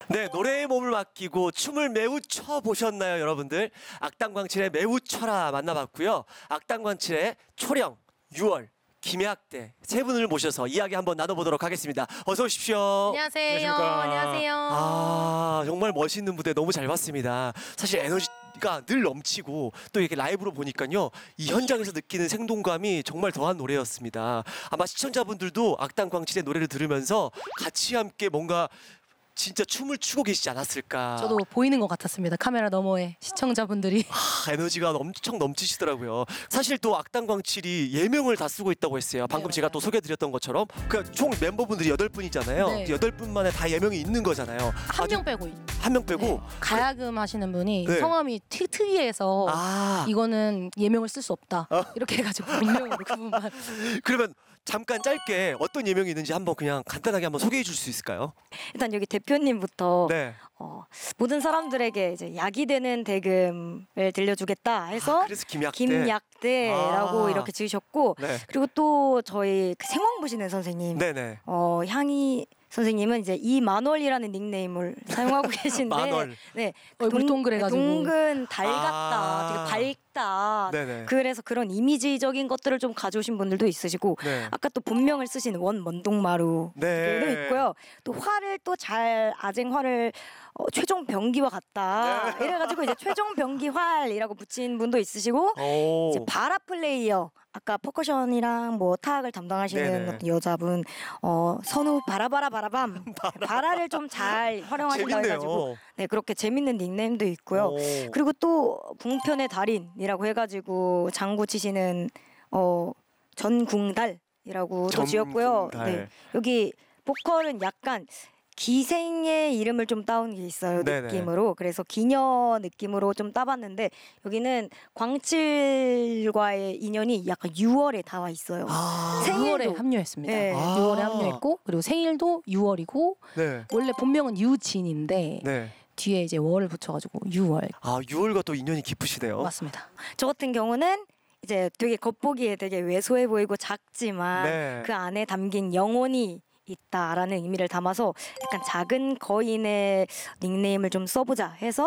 네, 노래에 몸을 맡기고 춤을 매우 춰 보셨나요, 여러분들? 악당광칠의 매우 춰라 만나봤고요. 악당광칠의 초령, 6월, 김약대 세 분을 모셔서 이야기 한번 나눠보도록 하겠습니다. 어서 오십시오. 안녕하세요. 안녕하십니까. 안녕하세요. 아, 정말 멋있는 무대 너무 잘 봤습니다. 사실 에너지가 늘 넘치고 또 이렇게 라이브로 보니까요, 이 현장에서 느끼는 생동감이 정말 더한 노래였습니다. 아마 시청자분들도 악당광칠의 노래를 들으면서 같이 함께 뭔가 진짜 춤을 추고 계시지 않았을까. 저도 보이는 것 같았습니다. 카메라 너머에 시청자분들이. 에너지가 엄청 넘치시더라고요. 사실 또 악당광칠이 예명을 다 쓰고 있다고 했어요. 방금 네, 제가 맞아요. 또 소개해드렸던 것처럼 그 총 멤버분들이 8분이잖아요. 네. 8분만에 다 예명이 있는 거잖아요. 한 명 빼고. 한 명 빼고. 네. 가야금 하시는 분이 네. 성함이 특이해서 아, 이거는 예명을 쓸 수 없다. 이렇게 해가지고 본명으로 그분만. 그러면 잠깐 짧게 어떤 예명이 있는지 한번 그냥 간단하게 한번 소개해 줄 수 있을까요? 일단 여기 대표님부터 네. 모든 사람들에게 이제 약이 되는 대금을 들려주겠다 해서 그래서 김약대. 김약대라고 아. 이렇게 지으셨고, 네. 그리고 또 저희 그 생황 보시는 선생님, 네네. 향이 선생님은 이제 이만월이라는 닉네임을 사용하고 계신데, 만월. 네, 얼굴 동그래가지고. 동근 달 같다, 아. 되게 밝다. 네네. 그래서 그런 이미지적인 것들을 좀 가져오신 분들도 있으시고, 네. 아까 또 본명을 쓰신 원먼동마루 네. 도 있고요. 또 화를 또 잘 아쟁 화를 최종 병기와 같다. 네. 이래가지고 이제 최종 병기 활이라고 붙인 분도 있으시고, 오. 이제 바라 플레이어, 아까 퍼커션이랑 뭐 타악을 담당하시는 네네. 어떤 여자분, 선우 바라바라바라밤 바라를 좀 잘 활용하신다 재밌네요. 해가지고, 네, 그렇게 재밌는 닉네임도 있고요. 오. 그리고 또 궁편의 달인이라고 해가지고 장구 치시는 전궁달이라고 또 지었고요. 전궁달. 네, 여기 보컬은 약간 기생의 이름을 좀 따온 게 있어요. 네네. 느낌으로. 그래서 기녀 느낌으로 좀 따봤는데, 여기는 광칠과의 인연이 약간 6월에 닿아 있어요. 아. 생일도. 6월에 합류했습니다. 네. 아. 6월에 합류했고 그리고 생일도 6월이고 네. 원래 본명은 유진인데 네. 뒤에 이제 월을 붙여가지고 6월. 아, 6월과 또 인연이 깊으시네요. 맞습니다. 저 같은 경우는 이제 되게 겉보기에 되게 왜소해 보이고 작지만 네. 그 안에 담긴 영혼이 있다라는 의미를 담아서 약간 작은 거인의 닉네임을 좀 써보자 해서